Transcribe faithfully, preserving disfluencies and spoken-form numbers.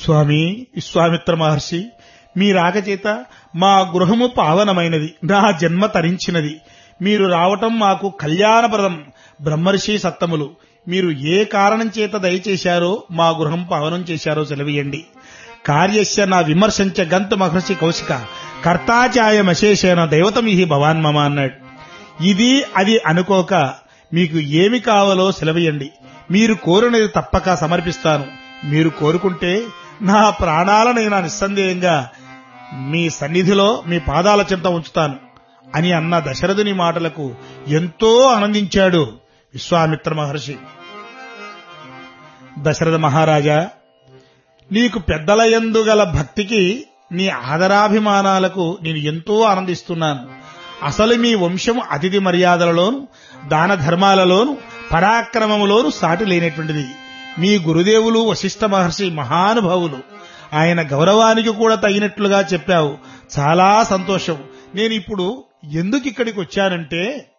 స్వామి విశ్వామిత్ర మహర్షి, మీ రాకచేత మా గృహము పావనమైనది, నా జన్మ తరించినది. మీరు రావటం మాకు కళ్యాణప్రదం. బ్రహ్మర్షి సత్తములు, మీరు ఏ కారణం చేత దయచేశారో మా గృహం పావనం చేశారో సెలవీయండి. కార్యస్య నా విమర్శంచ గంత మహర్షి కౌశిక కర్తాచాయమశేషేణ దైవతమిహి భవాన్ మమ అన్నాడు. ఇది అది అనుకోక మీకు ఏమి కావాలో సెలవీయండి. మీరు కోరినది తప్పక సమర్పిస్తాను. మీరు కోరుకుంటే నా ప్రాణాలనైనా నిస్సందేహంగా మీ సన్నిధిలో మీ పాదాల చెంత ఉంచుతాను అని అన్న దశరథుని మాటలకు ఎంతో ఆనందించాడు విశ్వామిత్ర మహర్షి. దశరథ మహారాజా, నీకు పెద్దల యందు గల భక్తికి, నీ ఆదరాభిమానాలకు నేను ఎంతో ఆనందిస్తున్నాను. అసలు మీ వంశం అతిథి మర్యాదలలోను, దాన ధర్మాలలోను, పరాక్రమములోను సాటి లేనటువంటిది. మీ గురుదేవులు వశిష్ఠ మహర్షి మహానుభావులు. ఆయన గౌరవానికి కూడా తగినట్లుగా చెప్పావు. చాలా సంతోషం. నేను ఇప్పుడు ఎందుకు ఇక్కడికి వచ్చానంటే,